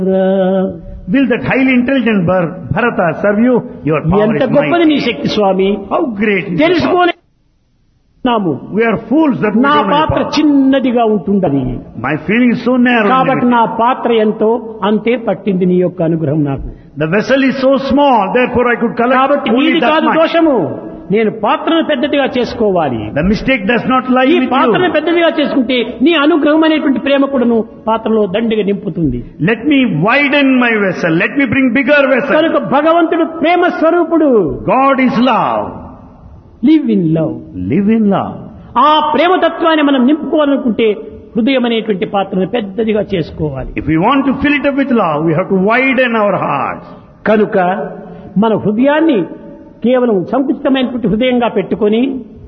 Will that highly intelligent Bharata serve you? Your power ఎంత is గొప్పది నీ mighty. Shakti Swamy. How great is your power? తెలుసుకోలేము. We are fools that we నా don't know పాత్ర your power. చిన్నదిగా ఉంటుందని. My feeling is so narrow. కాబట్టి limited. నా పాత్ర ఎంతో అంతే పట్టింది నీ యొక్క అనుగ్రహం నాకు. The vessel is so small, therefore I could collect కాబట్టి only నీది that కాదు much. దోషము. నేను పాత్రను పెద్దదిగా చేసుకోవాలి. The mistake does not lie ఈ with పాత్రను you. పెద్దదిగా చేసుకుంటే నీ అనుగ్రహం అనేటువంటి ప్రేమ కూడాను పాత్రలో దండిగా నింపుతుంది. Let me widen my vessel. Let me bring bigger vessel. కనుక భగవంతుడు ప్రేమ స్వరూపుడు. God is love. Live in love. Live in love. ఆ ప్రేమతత్వాన్ని మనం నింపుకోవాలనుకుంటే హృదయం అనేటువంటి పాత్రను పెద్దదిగా చేసుకోవాలి. If we want to fill it up with love, we have to widen our hearts. కనుక మన హృదయాన్ని కేవలం సంకుచితమైనటువంటి హృదయంగా పెట్టుకొని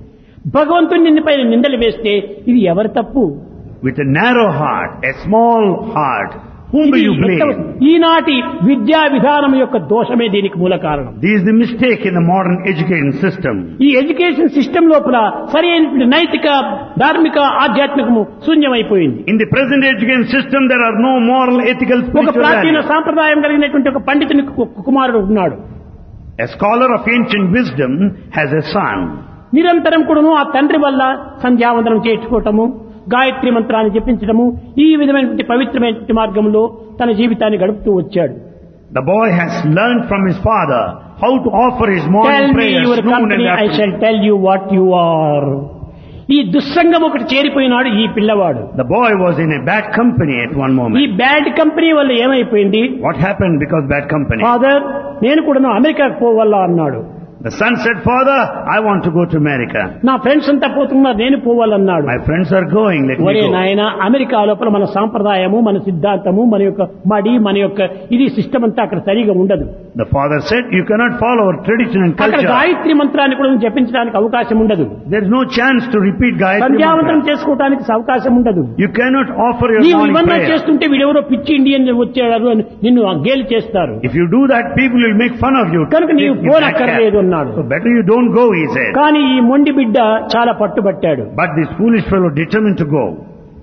భగవంతుని నిన్నపైన నిందలు వేస్తే ఇది ఎవరి తప్పు? With a narrow heart, a small heart, whom do ఇది you blame? ఈనాటి విద్యా విధానం యొక్క దోషమే దీనికి మూల కారణం. This is the mistake in the modern education system. ఈ ఎడ్యుకేషన్ సిస్టమ్ లోపల సరి అయినటువంటి నైతిక ధార్మిక ఆధ్యాత్మికము శూన్యమైపోయింది. In the present education system, there are no moral, ethical, ఒక spiritual ప్రాచీన values. సాంప్రదాయం కలిగినటువంటి ఒక పండితుని కుమారుడు ఉన్నాడు. A scholar of ancient wisdom has a son. నిరంతరం కూడాను ఆ తండ్రి వల్ల సంధ్యావందనం చేయించుకోవటము, గాయత్రి మంత్రాన్ని జపించడము, ఈ విధమైనటువంటి పవిత్రమైనటువంటి మార్గంలో తన జీవితాన్ని గడుపుతూ వచ్చాడు. The boy has learned from his father how to offer his Tell morning me prayers, your noon and company, I afternoon. shall tell you what you are. ఈ దుస్సంగం ఒకటి చేరిపోయినాడు ఈ పిల్లవాడు. The boy was in a bad company at one ఈ moment. Bad company వల్ల ఏమైపోయింది? What happened because bad company? Father, నేను కూడా అమెరికాకు పోవాలా అన్నాడు. The son said, Father, I want to go to America. నా ఫ్రెండ్స్ అంతా పోతున్నారు, నేను పోవాలన్నాడు. My friends are going, let me ఒరే go. నాయన, అమెరికా లోపల మన సాంప్రదాయము, మన సిద్ధాంతము, మన యొక్క మడి, మన యొక్క ఇది సిస్టమ్ అంతా అక్కడ సరిగా ఉండదు. The father said, you cannot follow our tradition and అక్కడ culture. గాయత్రి మంత్రాన్ని కూడా జపించడానికి అవకాశం ఉండదు. There is no chance to repeat Gayatri సంధ్యావందనం Mantra. చేసుకోవడానికి అవకాశం ఉండదు. You cannot offer your నీవు morning ఇవన్నీ prayer. చేస్తుంటే వీడెవరో పిచ్చి ఇండియన్ వచ్చాడు అని నిన్ను గేలి చేస్తారు. If you do that, people will make fun of you. కనుక నీవు Take you back పోనక్కర్లేదు here. అన్నాడు. So better you don't go, he said. కానీ ఈ మొండి బిడ్డ చాలా పట్టుబట్టాడు. But this foolish fellow determined to go.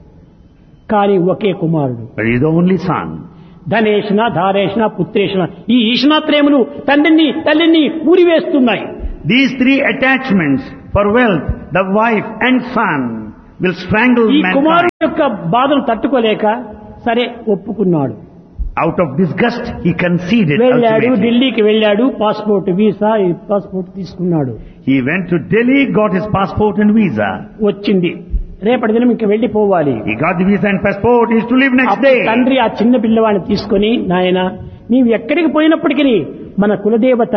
కానీ ఒకే కుమారుడు. But he is the only son. ధనేషణ, ధారేషణ, పుత్రేషణ, ఈ ఈషణాత్రయములు తల్లిని ఊరివేస్తున్నాయి. These three attachments for wealth, the wife and son, will strangle ఈ mankind. కుమారుడు యొక్క బాధను తట్టుకోలేక సరే ఒప్పుకున్నాడు. Out of disgust, he conceded వెళ్ళాడు, ultimately. ఢిల్లీకి వెళ్ళాడు, పాస్పోర్ట్ వీసా పాస్పోర్ట్ తీసుకున్నాడు. He went to Delhi, got his passport and visa. వచ్చింది, రేపటి దినం ఇంక వెళ్ళిపోవాలి. He got the visa and passport, he is to leave next అప్పుడు day. తండ్రి ఆ చిన్న పిల్లవాడిని తీసుకొని, నాయన నీవు ఎక్కడికి పోయినప్పటికీ మన కులదేవత,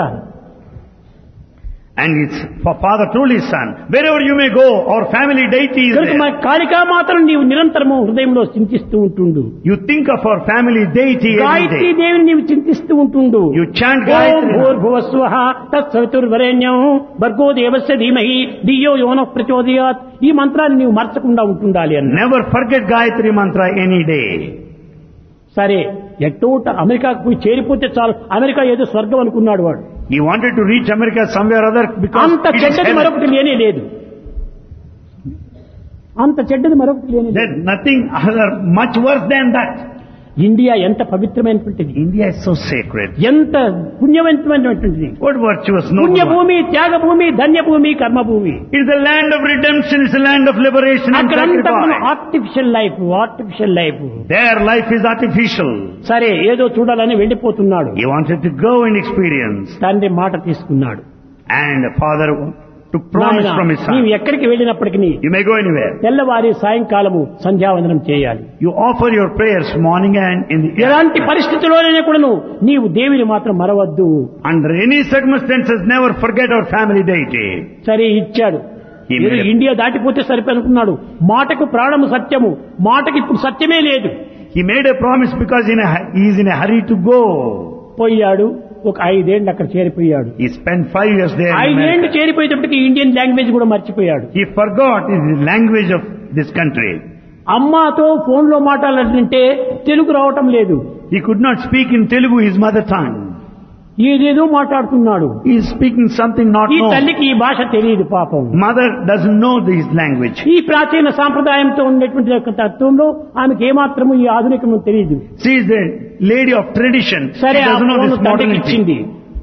And his father told his son, wherever you may go, our family deity is కనుక మన there. కాళికామాతను నీవు నిరంతరము హృదయంలో చింతిస్తూ ఉంటుండు. You think of our family deity every Gayatri day. దేవిని నీవు చింతిస్తూ ఉంటుండు. You chant Om Gayatri. భూర్భువస్వః తత్సవితుర్వరేణ్యం భర్గో దేవస్య ధీమహి ధియో యో నః ప్రచోదయాత్, ఈ మంత్రాన్ని నీవు మర్చకుండా ఉంటుండాలి అన్న. Never forget Gayatri mantra any day. సరే, ఎట్టోట అమెరికాకు పోయి చేరిపోతే చాలు, అమెరికా ఏదో స్వర్గం అనుకున్నాడు వాడు. He wanted to reach America somewhere or other because అంత it is చెడ్డది heaven. మరొకటి లేనే లేదు. అంత చెడ్డది మరొకటి లేనే లేదు. There's nothing other much worse than that. India ఎంత పవిత్రమైనటువంటిది, India is so sacred. ఎంత పుణ్యవంతమైనటువంటిది. What virtuous noble one. Punyabhoomi, Thyagabhoomi, ధన్యభూమి, కర్మభూమి. It is the land of redemption, it's the land of liberation and అక్కడంతా sacrifice. Artificial life. Their life is artificial. సరే, ఏదో చూడాలని వెళ్ళిపోతున్నాడు. He wanted to go and experience. తండ్రి మాట తీసుకున్నాడు. And father took promise నాయనా, from his నీవు son. ఎక్కడికి వెళ్ళినప్పటికీ You may go anywhere. తెల్లవారి సాయంకాలము సంధ్యావందనం చేయాలి. You offer your prayers morning and in the ఎలాంటి పరిస్థితుల్లోనే కూడాను నీవు దేవిని మాత్రం మరవద్దు. Under any circumstances, never forget our family deity. సరే, ఇచ్చాడు. He ఏదో made a- ఇండియా దాటిపోతే సరిపోనుకున్నాడు. మాటకు ప్రాణము సత్యము, మాటకి ఇప్పుడు సత్యమే లేదు. He made a promise because he is in a hurry to go. పోయాడు, ఒక 5 ఏళ్ళు అక్కడ చేరిపోయాడు. He spent 5 years there in 5 ఏళ్ళు America. చేరిపోయేటప్పటికి ఇండియన్ లాంగ్వేజ్ కూడా మర్చిపోయాడు. He forgot the language of this country. అమ్మాతో ఫోన్లో మాట్లాడాలంటే తెలుగు రావటం లేదు. He could not speak in Telugu, his mother tongue. ఏదేదో మాట్లాడుతున్నాడు. He is speaking something not ఈ known. తల్లికి ఈ భాష తెలియదు పాపం. Mother doesn't know this language. ఈ ప్రాచీన సాంప్రదాయంతో ఉండేటువంటి యొక్క తత్వంలో ఆమెకి ఏమాత్రము ఈ ఆధునికము తెలియదు. She is a lady of tradition. She సరే ఆ doesn't know ఫోను this తండ్రికి modernity. ఇచ్చింది.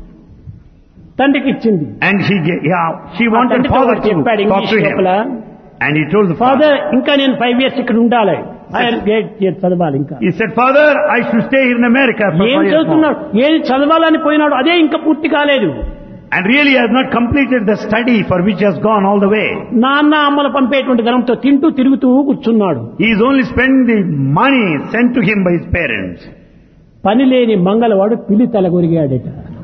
And she wanted father to చెప్పాడు talk ఇంగ్లీష్ to him. లోపల, And he told the father father. ఇంకా నేను 5 years ఇక్కడ ఉండాలి, హైయర్ గ్రేడ్ చదవాలి ఇంకా. He said, Father, I should stay here in America for ఏం 5 years more. చదువుతున్నాడు, ఏది చదవాలని పోయినాడు, అదే ఇంకా పూర్తి కాలేదు. And really has not completed the study for which he has gone all the way. నాన్న అమ్మలు పంపేటువంటి ధనంతో తింటూ తిరుగుతూ కూర్చున్నాడు. He is only spending the money sent to him by his parents. పని లేని మంగళవాడు పిల్లి తలగొరిగాడట.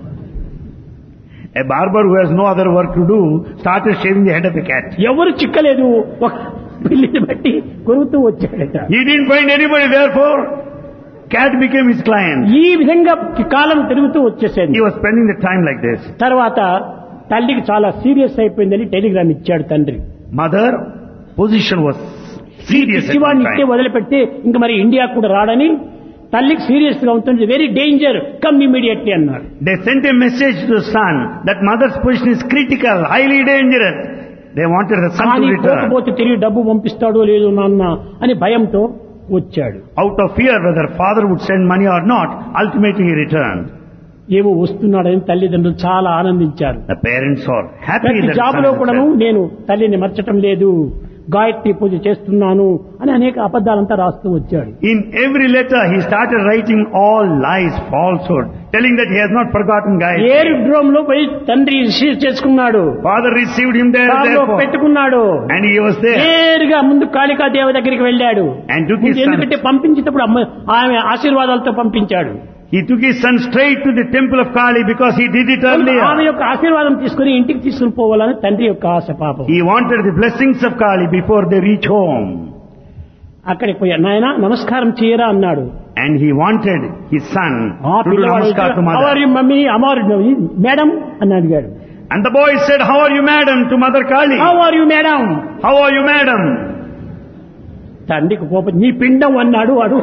A barber who has no other work to do started shaving the head of a cat. ఎవరు చిక్కలేదు, ఒక పిల్లిని బట్టి కొరుకుతూ వచ్చాడట. He didn't find anybody, therefore cat became his client. ఈ విధంగా కాలం తిరుగుతూ వచ్చేసేది. He was spending the time like this. తర్వాత తల్లికి చాలా సీరియస్ అయిపోయిందని టెలిగ్రామ్ ఇచ్చాడు తండ్రి. Mother position was serious at శివాన్ని that ఇట్టే time. వదిలిపెడితే ఇంక మరి ఇండియా కూడా రాడని, తల్లికి సీరియస్ గా ఉంటుంది, వెరీ డేంజర్, కమ్ ఇమీడియట్లీ అన్నాడు. They sent a message to the son that mother's position is critical, highly dangerous. They wanted the son కానీ to return. పోకపోతే తిరిగి డబ్బు పంపిస్తాడో లేదో నాన్న అని భయంతో వచ్చాడు. Out of fear whether father would send money or not, ultimately he returned. ఏమో వస్తున్నాడని తల్లిదండ్రులు చాలా ఆనందించారు. The parents are happy ప్రతి that జాబ్ son లో has కూడాను returned. నేను తల్లిని మర్చటం లేదు, గాయత్రి పూజ చేస్తున్నాను అని అనేక అబద్ధాలంతా రాస్తూ వచ్చాడు. In every letter he started writing all lies, falsehood, telling that he has not forgotten Gayatri. Aerodrome లో పోయి తండ్రి రిసీవ్ చేసుకున్నాడు, Father received him there, కారులో therefore. పెట్టుకున్నాడు, And he was there. నేరుగా ముందు కాళికాదేవి దగ్గరికి వెళ్ళాడు. And took his son. ఎందుకంటే పంపించేటప్పుడు ఆమె ఆశీర్వాదాలతో పంపించాడు. He took his son straight to the temple of Kali because he did it ఆమె earlier. యొక్క ఆశీర్వాదం తీసుకుని ఇంటికి తీసుకుని పోవాలని తండ్రి యొక్క ఆశ పాపం. He wanted the blessings of Kali before they reach home. అక్కడికి పోయా, నాయన నమస్కారం చేయరా అన్నాడు. And he wanted his son ఆ to do పిల్లవాడు namaskar to "How are mother. you, mummy, madam అని అడిగాడు. And the boy said, How are you, madam, to Mother Kali? How are you madam. How are you, madam? తండ్రికి కోపం, నీ పిండం అన్నాడు వాడు.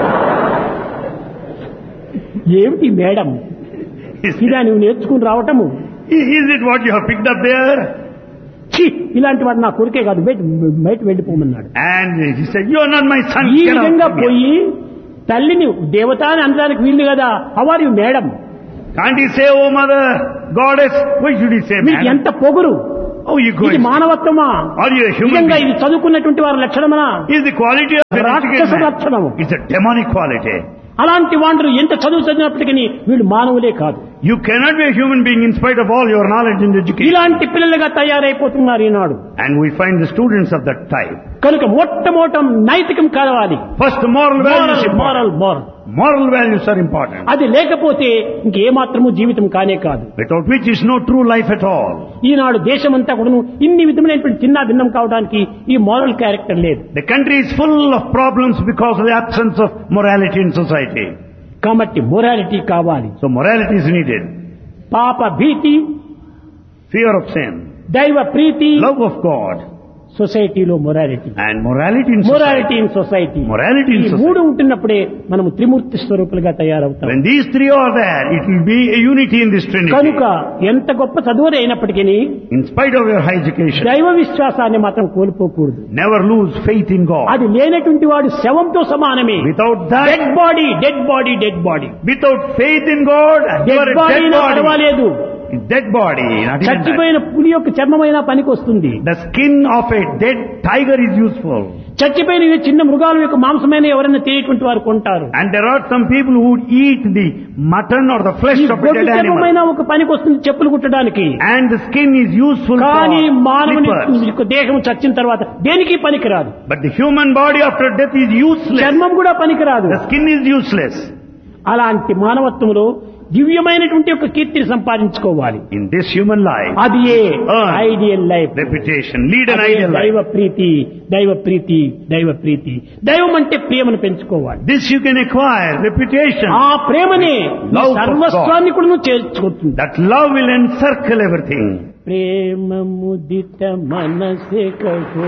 ఏమిటి మేడం, ఇలా నువ్వు నేర్చుకుని రావటము, Is it what you have picked up there? ఛీ, ఇలాంటి వాడు నా కొడుకే కాదు, బయట వెళ్ళిపోమన్నాడు. And he said, You are not my son. ఈ Get out విధంగా from here." పోయి తల్లిని దేవత అని అనడానికి వీళ్ళు కదా, how are you madam. Can't he say, Oh mother, goddess? Why should he say మీకు madam? ఎంత పొగురు, How you ఇది going? మానవత్వమా, Are you a human నిజంగా being? ఇది చదువుకున్నటువంటి వారి లక్షణమనా, Is the quality of an రాక్షస educated man? లక్షణము. It's a demonic quality. అలాంటి వాళ్ళు ఎంత చదువు చదివినప్పటికీ వీళ్ళు మానవులే కాదు. You cannot be a human being in spite of all your knowledge and education. ఇలాంటి పిల్లలుగా తయారైపోతున్నారు ఈనాడు. And we find the students of that type. కనుక మొట్టమొదట నైతికం కావాలి. First, moral values are important. Moral Moral values are important. అది లేకపోతే ఇంకేమాత్రము జీవితం కానే కాదు. Without which is no true life at all. ఈనాడు దేశమంతా కూడా ఇన్ని విధమైనటువంటి చిన్న భిన్నం కావడానికి ఈ మోరల్ క్యారెక్టర్ లేదు. The country is full of problems because of the absence of morality in society. కాబట్టి మొరాలిటీ కావాలి. So morality is needed. పాప భీతి, Fear of sin, దైవ ప్రీతి, love of God, సొసైటీలో morality. and morality in society. Morality in society. Morality in ఈ society. మూడు ఉంటున్నప్పుడే మనము త్రిమూర్తి స్వరూపులుగా తయారవుతాం. When these three are there, it will be a unity in this trinity. కనుక ఎంత గొప్ప చదువులు అయినప్పటికీ In spite of your high education, దైవ విశ్వాసాన్ని మాత్రం కోల్పోకూడదు. never lose faith in God. అది లేనటువంటి వాడు శవంతో సమానమే. Without that, dead body, dead body, dead body. without faith in God, you are dead a body dead body. పర్వాలేదు, Dead body. Not even that. చచ్చిపోయిన పులి యొక్క చర్మమైన పనికి వస్తుంది. The skin of a dead tiger is useful. చచ్చిపోయిన ఈ చిన్న మృగాల యొక్క మాంసమైన ఎవరైనా తినేటువంటి వారు కొంటారు. And there are some people who would eat the mutton or the flesh ఈ of a గొడ్డు dead చర్మమైన animal. ఒక పనికి వస్తుంది చెప్పులు కుట్టడానికి. And the skin is useful కానీ for మానవుని slippers. యొక్క దేహం చచ్చిన తర్వాత దేనికి పనికిరాదు. But the human body after death is useless. చర్మం కూడా పనికిరాదు. The skin is useless. అలాంటి మానవత్వంలో దివ్యమైనటువంటి ఒక కీర్తిని సంపాదించుకోవాలి. In this human life, అది earn ideal life. reputation, lead an అదే ideal దైవ life. ప్రీతి, దైవ ప్రీతి, దైవ ప్రీతి. దైవం అంటే ప్రేమను పెంచుకోవాలి. This you can acquire, reputation. ఆ ప్రేమనే నీ Love of సర్వస్వాన్ని కూడా నువ్వు చేర్చుకుంటుంది. That love will encircle everything. ప్రేమ ముదిత మనసే కహో